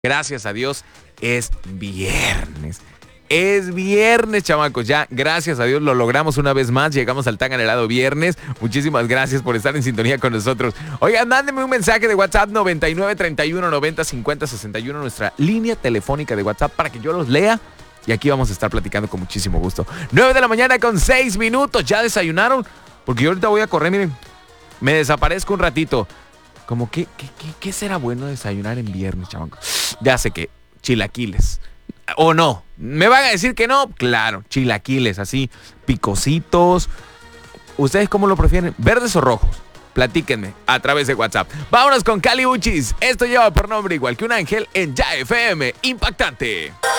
Gracias a Dios, es viernes. Es viernes, chamacos. Ya, gracias a Dios, lo logramos una vez más. Llegamos al tan anhelado viernes. Muchísimas gracias por estar en sintonía con nosotros. Oigan, mándenme un mensaje de WhatsApp 99 31 90 50 61, nuestra línea telefónica de WhatsApp, para que yo los lea. Y aquí vamos a estar platicando con muchísimo gusto. 9 de la mañana con 6 minutos. ¿Ya desayunaron? Porque yo ahorita voy a correr, miren. Me desaparezco un ratito. Como que, ¿qué será bueno desayunar en viernes, chamacos? Ya sé que chilaquiles. ¿O no? ¿Me van a decir que no? Claro, chilaquiles, así, picositos. ¿Ustedes cómo lo prefieren? ¿Verdes o rojos? Platíquenme a través de WhatsApp. Vámonos con Kali Uchis. Esto lleva por nombre igual que un ángel en Ya FM. Impactante.